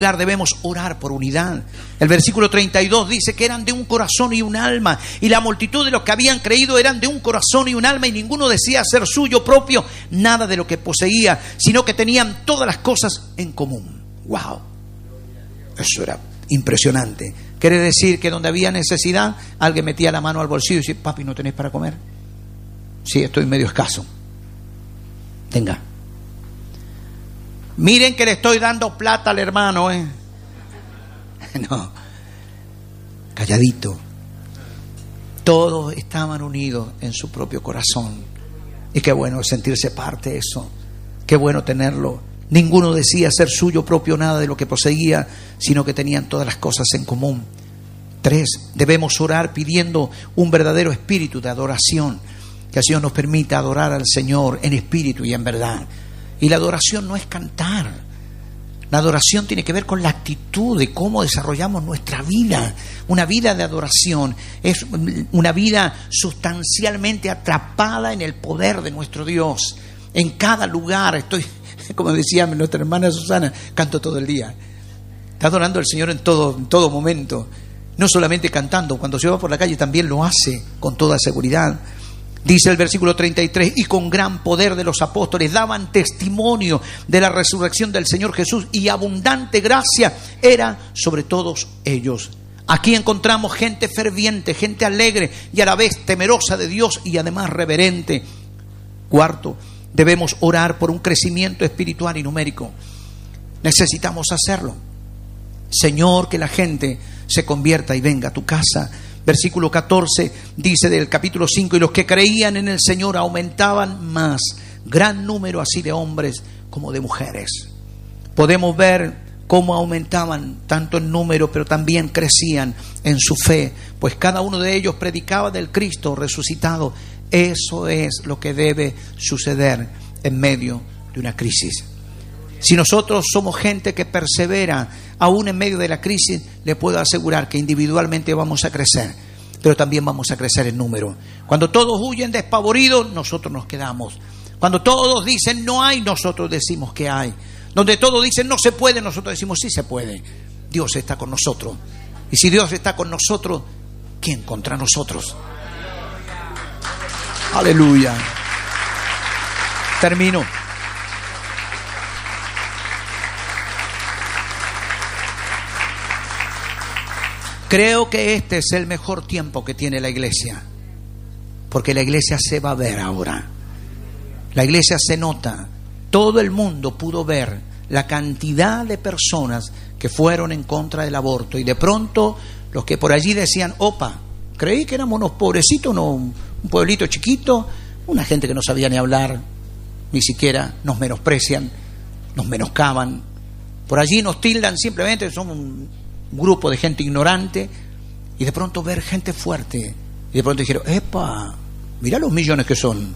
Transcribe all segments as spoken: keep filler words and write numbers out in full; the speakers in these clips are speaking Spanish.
debemos orar por unidad. El versículo treinta y dos dice que eran de un corazón y un alma, y la multitud de los que habían creído eran de un corazón y un alma, y ninguno decía ser suyo propio nada de lo que poseía, sino que tenían todas las cosas en común. ¡Wow! Eso era impresionante. Quiere decir que donde había necesidad, alguien metía la mano al bolsillo y decía: papi, ¿no tenés para comer? Sí, estoy medio escaso. Tenga. Miren que le estoy dando plata al hermano, ¿eh? No. Calladito. Todos estaban unidos en su propio corazón. Y qué bueno sentirse parte de eso. Qué bueno tenerlo. Ninguno decía ser suyo propio nada de lo que poseía, sino que tenían todas las cosas en común. Tres, debemos orar pidiendo un verdadero espíritu de adoración. Que el Señor nos permita adorar al Señor en espíritu y en verdad. Y la adoración no es cantar. La adoración tiene que ver con la actitud de cómo desarrollamos nuestra vida. Una vida de adoración es una vida sustancialmente atrapada en el poder de nuestro Dios. En cada lugar estoy, como decía nuestra hermana Susana, canto todo el día. Está adorando al Señor en todo, en todo momento. No solamente cantando, cuando se va por la calle también lo hace con toda seguridad. Dice el versículo treinta y tres: y con gran poder de los apóstoles daban testimonio de la resurrección del Señor Jesús, y abundante gracia era sobre todos ellos. Aquí encontramos gente ferviente, gente alegre y a la vez temerosa de Dios y además reverente. Cuarto, debemos orar por un crecimiento espiritual y numérico. Necesitamos hacerlo. Señor, que la gente se convierta y venga a tu casa. Versículo catorce dice del capítulo cinco: y los que creían en el Señor aumentaban más, gran número así de hombres como de mujeres. Podemos ver cómo aumentaban tanto en número, pero también crecían en su fe, pues cada uno de ellos predicaba del Cristo resucitado. Eso es lo que debe suceder en medio de una crisis. Si nosotros somos gente que persevera aún en medio de la crisis, le puedo asegurar que individualmente vamos a crecer, pero también vamos a crecer en número. Cuando todos huyen despavoridos, nosotros nos quedamos. Cuando todos dicen no hay, nosotros decimos que hay. Donde todos dicen no se puede, nosotros decimos sí se puede. Dios está con nosotros. Y si Dios está con nosotros, ¿quién contra nosotros? Aleluya. Termino. Creo que este es el mejor tiempo que tiene la iglesia, porque la iglesia se va a ver ahora. La iglesia se nota. Todo el mundo pudo ver la cantidad de personas que fueron en contra del aborto, y de pronto los que por allí decían: opa, creí que éramos unos pobrecitos, unos, un pueblito chiquito, una gente que no sabía ni hablar, ni siquiera nos menosprecian, nos menoscaban. Por allí nos tildan simplemente, somos un un grupo de gente ignorante, y de pronto ver gente fuerte, y de pronto dijeron: epa, mirá los millones que son.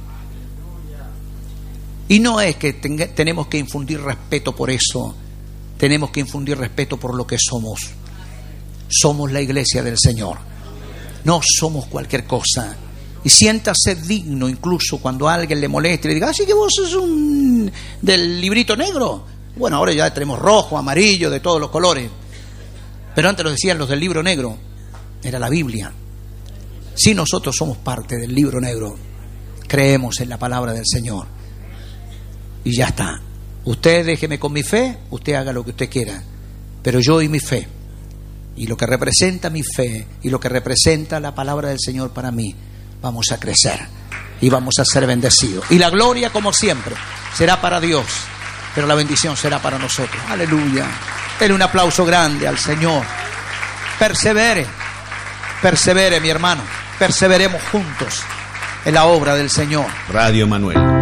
Y no es que tenga, tenemos que infundir respeto por eso, tenemos que infundir respeto por lo que somos. Somos la iglesia del Señor, no somos cualquier cosa. Y siéntase digno incluso cuando a alguien le moleste y le diga: así que vos sos un del librito negro. Bueno, ahora ya tenemos rojo, amarillo, de todos los colores. Pero antes lo decían los del libro negro, era la Biblia. Si nosotros somos parte del libro negro, creemos en la palabra del Señor, y ya está. Usted déjeme con mi fe, usted haga lo que usted quiera, pero yo y mi fe, y lo que representa mi fe, y lo que representa la palabra del Señor para mí, vamos a crecer y vamos a ser bendecidos. Y la gloria, como siempre, será para Dios, pero la bendición será para nosotros. Aleluya. Denle un aplauso grande al Señor. Persevere, persevere, mi hermano. Perseveremos juntos en la obra del Señor. Radio Emanuel.